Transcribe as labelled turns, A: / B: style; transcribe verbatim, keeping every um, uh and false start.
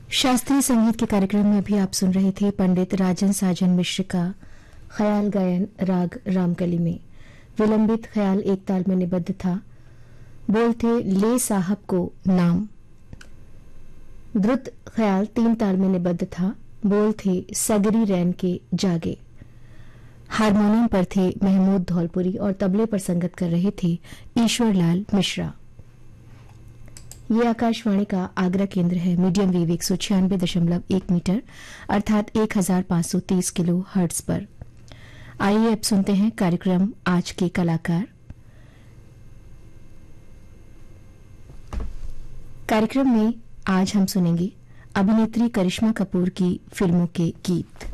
A: शास्त्रीय संगीत के कार्यक्रम में अभी आप सुन रहे थे पंडित राजन साजन मिश्र का ख्याल गायन राग रामकली में। विलंबित ख्याल एक ताल में निबद्ध था। बोल थे ले साहब को नाम। द्रुत ख्याल तीन ताल में निबद्ध था। बोल थे सगरी रैन के जागे। हारमोनियम पर थे महमूद धौलपुरी और तबले पर संगत कर रहे थे ईश्वरलाल मिश्रा। ये आकाशवाणी का आगरा केंद्र है। मीडियम वेव एक सौ छियानवे दशमलव एक मीटर अर्थात एक हजार पांच सौ तीस किलो हर्ट्ज पर। आइए अब सुनते हैं कार्यक्रम आज के कलाकार। कार्यक्रम में आज हम सुनेंगे अभिनेत्री करिश्मा कपूर की फिल्मों के गीत।